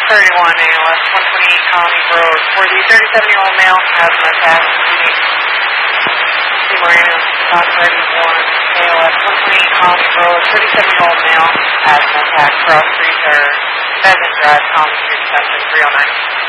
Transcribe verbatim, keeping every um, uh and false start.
thirty-one A L S one twenty-eight Colony Road for the thirty-seven-year-old male asthma attack. T Marina, Box thirty-one A L S one twenty-eight Colony Road, thirty-seven-year-old male asthma attack, cross three thirds, Pheasant Drive, Collins Street, Extension three oh nine.